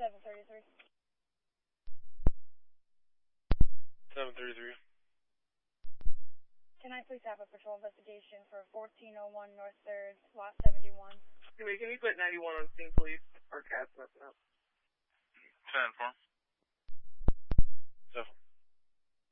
733. 733. Can I please have a patrol investigation for 1401 North 3rd, lot 71? Can you put 91 on scene, please? Our cat's messing up. 10-4.